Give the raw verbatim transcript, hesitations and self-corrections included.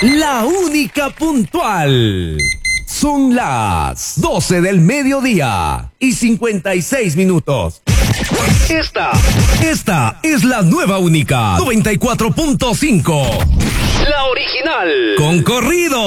La única puntual. Son las doce del mediodía y cincuenta y seis minutos. Esta, esta es la nueva única noventa y cuatro punto cinco. La original. Con corrido.